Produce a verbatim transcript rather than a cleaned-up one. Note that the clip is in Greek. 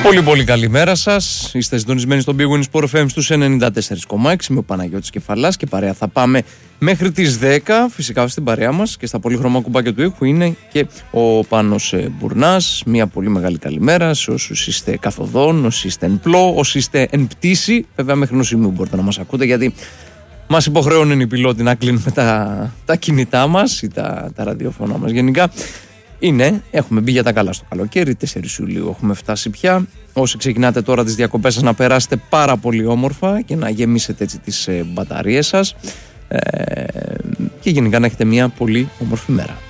Πολύ πολύ καλημέρα σας. Είστε συντονισμένοι στον Big Win Sport εφ εμ στους ενενήντα τέσσερα κόμμα έξι με ο Παναγιώτης Κεφαλάς και παρέα θα πάμε μέχρι τις δέκα. Φυσικά στην παρέα μας και στα πολύχρωμα κουμπάκια του ήχου είναι και ο Πάνος Μπουρνάς. Μια πολύ μεγάλη καλημέρα σε όσους είστε καθοδόν, όσοι είστε εν πλώ, όσοι είστε εν πτήση. Βέβαια μέχρι ενός σημείου μπορείτε να μας ακούτε, γιατί μας υποχρεώνουν οι πιλότοι να κλείνουμε τα, τα κινητά μας ή τα, τα ραδιοφωνά μας γενικά. Είναι, έχουμε μπει για τα καλά στο καλοκαίρι, τέσσερις Ιουλίου έχουμε φτάσει πια. Όσοι ξεκινάτε τώρα τις διακοπές σας, να περάσετε πάρα πολύ όμορφα και να γεμίσετε έτσι τις ε, μπαταρίες σας ε, και γενικά να έχετε μια πολύ όμορφη μέρα.